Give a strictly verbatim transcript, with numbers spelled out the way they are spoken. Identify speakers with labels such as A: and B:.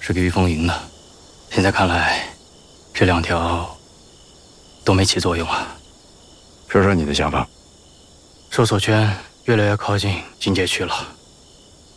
A: 是给御风营的。现在看来，这两条都没起作用啊。
B: 说说你的想法。
A: 搜索圈越来越靠近金界区了。